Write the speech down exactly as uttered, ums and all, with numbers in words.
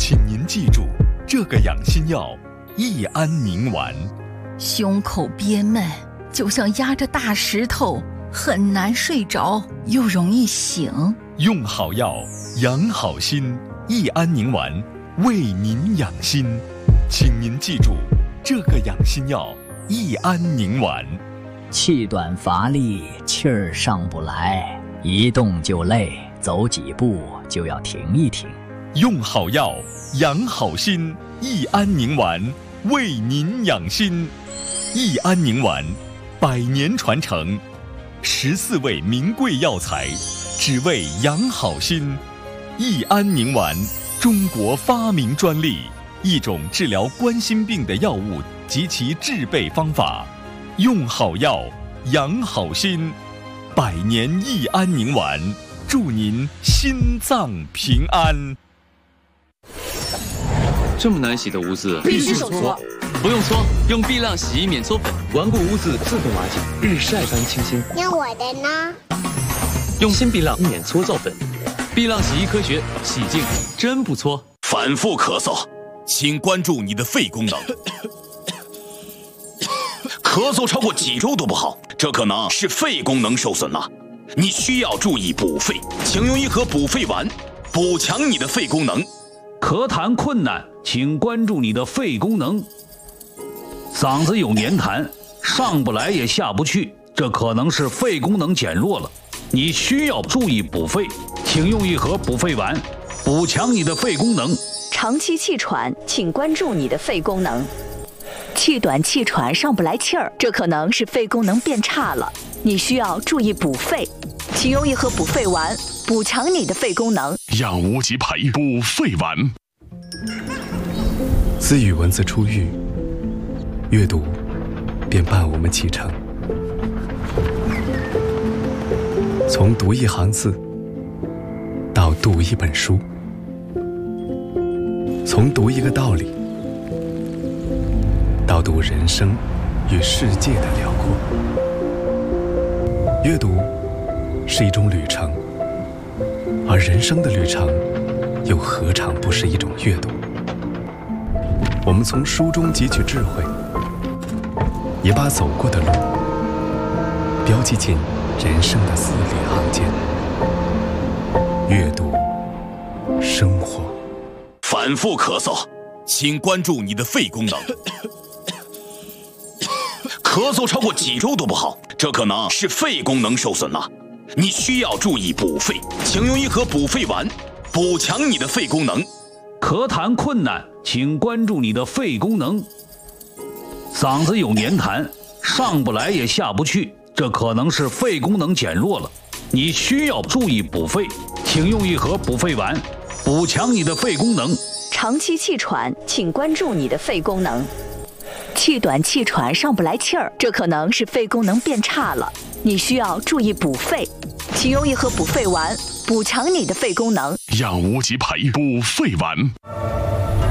请您记住这个养心药益安宁丸。 胸口憋闷，就像压着大石头，很难睡着，又容易醒。 用好药，养好心，益安宁丸为您养心。请您记住这个养心药益安宁丸。 气短乏力，气儿上不来，一动就累，走几步就要停一停。 用好药，养好心，益安宁丸为您养心。益安宁丸，百年传承，十四味名贵药材，只为养好心。益安宁丸，中国发明专利，一种治疗冠心病的药物及其制备方法。用好药，养好心，百年益安宁丸，祝您心脏平安。 这么难洗的污渍， 必须手搓。 不用搓，用碧浪洗衣免搓粉，顽固污渍自动瓦解，日晒般清新。 那我的呢？ 用新碧浪免搓皂粉，碧浪洗衣科学，洗净真不搓。 反复咳嗽，请关注你的肺功能。咳嗽超过几周都不好，这可能是肺功能受损了。你需要注意补肺，请用一盒补肺丸，补强你的肺功能。 咳痰困难，请关注你的肺功能。嗓子有黏痰，上不来也下不去，这可能是肺功能减弱了。你需要注意补肺，请用一盒补肺丸，补强你的肺功能。 长期气喘，请关注你的肺功能。气短气喘上不来气儿，这可能是肺功能变差了。你需要注意补肺，请用一盒补肺丸，补强你的肺功能。 养无极培补肺丸。 自与文字初遇，阅读便伴我们启程。从读一行字到读一本书，从读一个道理到读人生与世界的辽阔。阅读是一种旅程，而人生的旅程又何尝不是一种阅读？我们从书中汲取智慧，也把走过的路标记进人生的字里行间。阅读，生活。 反复咳嗽，请关注你的肺功能。咳嗽超过几周都不好，这可能是肺功能受损了。你需要注意补肺，请用一盒补肺丸，补强你的肺功能。 咳痰困难，请关注你的肺功能。嗓子有黏痰，上不来也下不去，这可能是肺功能减弱了。你需要注意补肺，请用一盒补肺丸，补强你的肺功能。 长期气喘，请关注你的肺功能。气短气喘上不来气儿，这可能是肺功能变差了。你需要注意补肺，请用一盒补肺丸，补强你的肺功能。 养无极培补肺丸。